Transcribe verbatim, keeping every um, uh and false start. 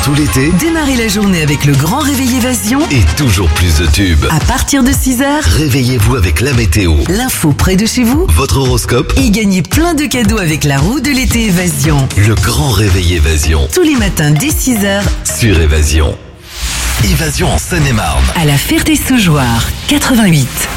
tout l'été Démarrez la journée avec le grand réveil Évasion. et toujours plus de tubes. À partir de six heures, Réveillez-vous avec la météo, l'info près de chez vous votre horoscope, et gagnez plein de cadeaux avec la roue de l'été Évasion. le grand réveil Évasion Tous les matins dès six heures sur Évasion. Évasion en Seine-et-Marne. à la Ferté-Saugeoire, quatre-vingt-huit.